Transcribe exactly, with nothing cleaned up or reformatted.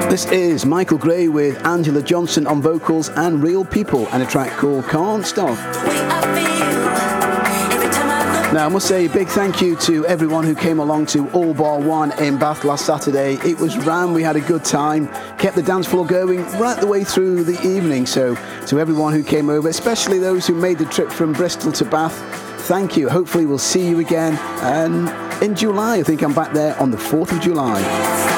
This is Michael Gray with Angela Johnson on vocals and Real People and a track called Can't Stop. Now, I must say a big thank you to everyone who came along to All Bar One in Bath last Saturday. It was ram, we had a good time, kept the dance floor going right the way through the evening. So to everyone who came over, especially those who made the trip from Bristol to Bath, thank you. Hopefully we'll see you again and in July. I think I'm back there on the fourth of July.